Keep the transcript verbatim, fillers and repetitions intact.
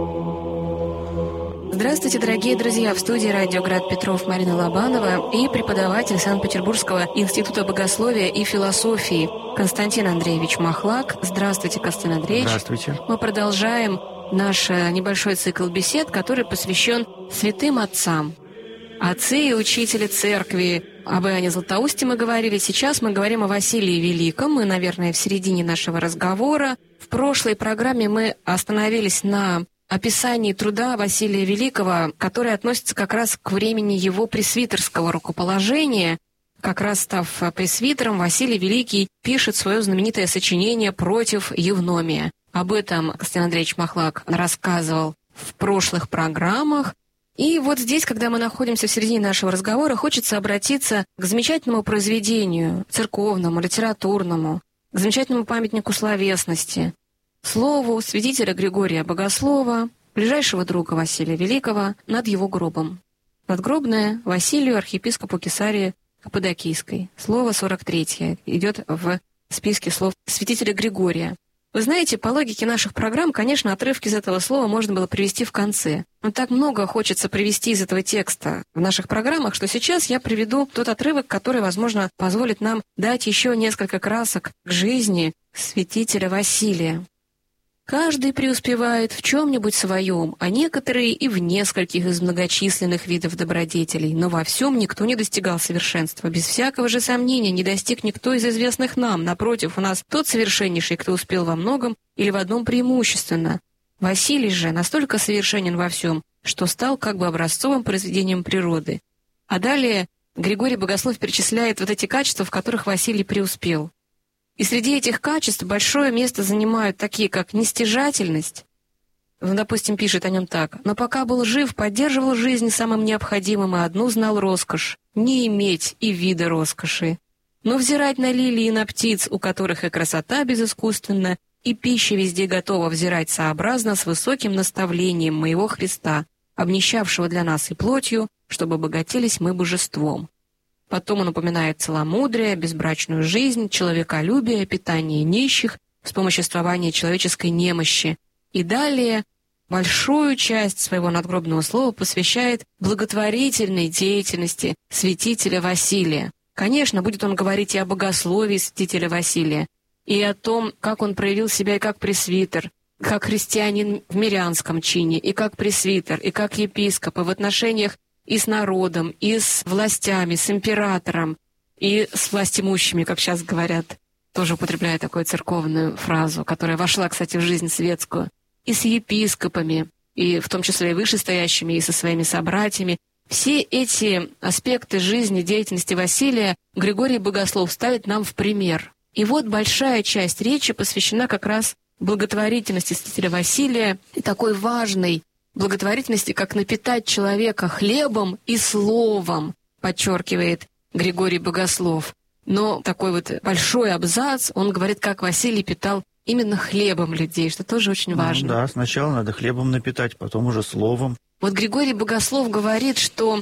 Здравствуйте, дорогие друзья! В студии «Радио Град Петров» Марина Лобанова и преподаватель Санкт-Петербургского института богословия и философии Константин Андреевич Махлак. Здравствуйте, Константин Андреевич. Здравствуйте. Мы продолжаем наш небольшой цикл бесед, который посвящен святым отцам. Отцы и учители церкви. Об Иоанне Златоусте мы говорили. Сейчас мы говорим о Василии Великом. Мы, наверное, в середине нашего разговора. В прошлой программе мы остановились на описании труда Василия Великого, который относится как раз к времени его пресвитерского рукоположения. Как раз став пресвитером, Василий Великий пишет свое знаменитое сочинение «Против Евномия». Об этом Константин Андреевич Махлак рассказывал в прошлых программах. И вот здесь, когда мы находимся в середине нашего разговора, хочется обратиться к замечательному произведению, церковному, литературному, к замечательному памятнику словесности, слову святителя Григория Богослова, ближайшего друга Василия Великого, над его гробом. Надгробное Василию, архиепископу Кесарии Каппадокийской. Слово сорок третье идет в списке слов святителя Григория. Вы знаете, по логике наших программ, конечно, отрывки из этого слова можно было привести в конце. Но так много хочется привести из этого текста в наших программах, что сейчас я приведу тот отрывок, который, возможно, позволит нам дать еще несколько красок к жизни святителя Василия. «Каждый преуспевает в чем-нибудь своем, а некоторые и в нескольких из многочисленных видов добродетелей, но во всем никто не достигал совершенства. Без всякого же сомнения не достиг никто из известных нам. Напротив, у нас тот совершеннейший, кто успел во многом или в одном преимущественно. Василий же настолько совершенен во всем, что стал как бы образцовым произведением природы». А далее Григорий Богослов перечисляет вот эти качества, в которых Василий преуспел. И среди этих качеств большое место занимают такие, как нестяжательность. Он, допустим, пишет о нем так. «Но пока был жив, поддерживал жизнь самым необходимым, и одну знал роскошь — не иметь и вида роскоши. Но взирать на лилии и на птиц, у которых и красота безыскусственна, и пища везде готова взирать сообразно с высоким наставлением моего Христа, обнищавшего для нас и плотью, чтобы обогатились мы божеством». Потом он упоминает целомудрие, безбрачную жизнь, человеколюбие, питание нищих, вспомоществование человеческой немощи. И далее большую часть своего надгробного слова посвящает благотворительной деятельности святителя Василия. Конечно, будет он говорить и о богословии святителя Василия, и о том, как он проявил себя и как пресвитер, как христианин в мирянском чине, и как пресвитер, и как епископ, и в отношениях и с народом, и с властями, с императором, и с властимущими, как сейчас говорят, тоже употребляя такую церковную фразу, которая вошла, кстати, в жизнь светскую, и с епископами, и в том числе и вышестоящими, и со своими собратьями. Все эти аспекты жизни, деятельности Василия Григорий Богослов ставит нам в пример. И вот большая часть речи посвящена как раз благотворительности святителя Василия, и такой важной благотворительности, как напитать человека хлебом и словом, подчеркивает Григорий Богослов. Но такой вот большой абзац, он говорит, как Василий питал именно хлебом людей, что тоже очень важно. Ну, да, сначала надо хлебом напитать, потом уже словом. Вот Григорий Богослов говорит, что